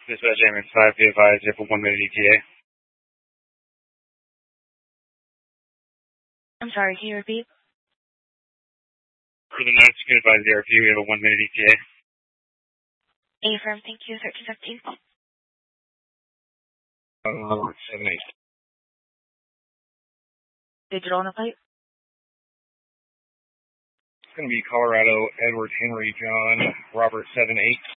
Dispatch Ambulance 5, be advised, here for 1 minute ETA. I'm sorry, can you repeat? For the notes, you can advise the RFU, we have a 1 minute ETA. Affirm, thank you, 1315. 7-8. Digital on the plate? It's going to be Colorado, Edward Henry John, Robert 7-8.